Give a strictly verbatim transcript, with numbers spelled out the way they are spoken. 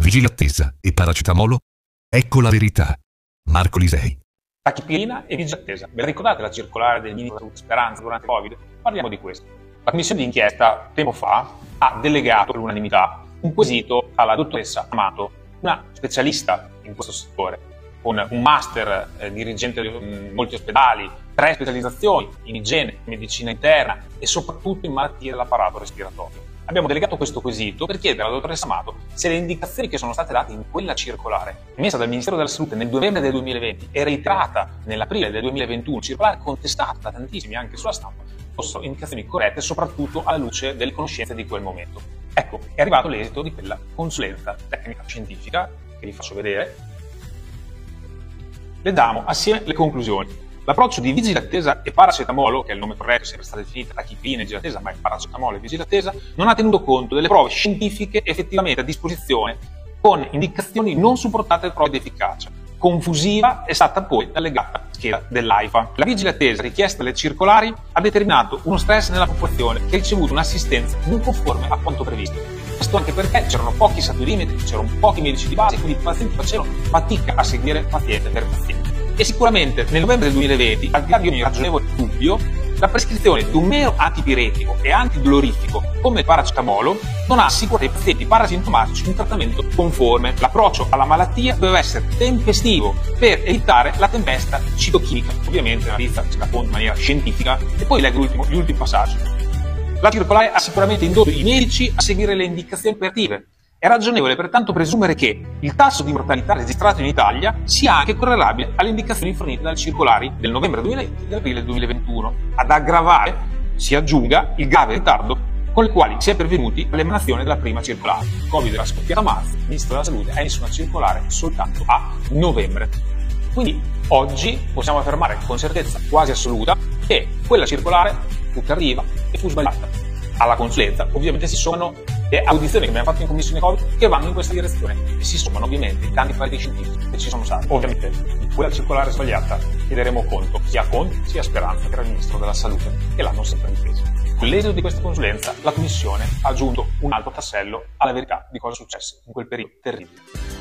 Vigilia attesa e paracetamolo? Ecco la verità. Marco Lisei. Tachipirina e vigilia attesa. Ve la ricordate la circolare del Ministro della Speranza durante il Covid? Parliamo di questo. La commissione d'inchiesta, tempo fa, ha delegato all'unanimità un quesito alla dottoressa Amato, una specialista in questo settore, con un master eh, dirigente di molti ospedali, tre specializzazioni in igiene, medicina interna e soprattutto in malattie dell'apparato respiratorio. Abbiamo delegato questo quesito per chiedere alla dottoressa Amato se le indicazioni che sono state date in quella circolare, emessa dal Ministero della Salute nel novembre del duemilaventi e reiterata nell'aprile del duemilaventuno, circolare contestata da tantissimi anche sulla stampa, fossero indicazioni corrette soprattutto alla luce delle conoscenze di quel momento. Ecco, è arrivato l'esito di quella consulenza tecnica scientifica, che vi faccio vedere. Leggiamo assieme le conclusioni. L'approccio di vigilia attesa e paracetamolo, che è il nome corretto, è sempre stata definita tachipirina e vigilia attesa, ma è paracetamolo e vigilia attesa, non ha tenuto conto delle prove scientifiche effettivamente a disposizione, con indicazioni non supportate da prove di efficacia. Confusiva è stata poi l'allegata scheda dell'AIFA. La vigilia attesa richiesta dalle circolari ha determinato uno stress nella popolazione che ha ricevuto un'assistenza non conforme a quanto previsto. Questo anche perché c'erano pochi saturimetri, c'erano pochi medici di base, quindi i pazienti facevano fatica a seguire paziente per paziente. E sicuramente nel novembre del duemilaventi, al di là di ogni ragionevole dubbio, la prescrizione di un mero antipiretico e antidolorifico come il paracetamolo non ha assicurato ai pazienti parasintomatici un trattamento conforme. L'approccio alla malattia doveva essere tempestivo per evitare la tempesta citochimica. Ovviamente la lista si racconta in maniera scientifica. E poi leggo l'ultimo, gli ultimi passaggi. La circolare ha sicuramente indotto i medici a seguire le indicazioni operative. È ragionevole pertanto presumere che il tasso di mortalità registrato in Italia sia anche correlabile alle indicazioni fornite dalle circolari del novembre duemilaventi e dell'aprile duemilaventuno. Ad aggravare si aggiunga il grave ritardo con il quale si è pervenuti all'emanazione della prima circolare. Il Covid era scoppiato a marzo, il Ministro della Salute ha emesso una circolare soltanto a novembre. Quindi oggi possiamo affermare con certezza quasi assoluta che quella circolare fu tardiva e fu sbagliata. Alla consulenza ovviamente si sommano le audizioni che abbiamo fatto in commissione Covid che vanno in questa direzione e si sommano ovviamente i tanti pareri scientifici che ci sono stati. Ovviamente in quella circolare sbagliata chiederemo conto sia a Conte sia a Speranza, che era il Ministro della Salute, che l'hanno sempre difeso. Con l'esito di questa consulenza la Commissione ha aggiunto un altro tassello alla verità di cosa è successo in quel periodo terribile.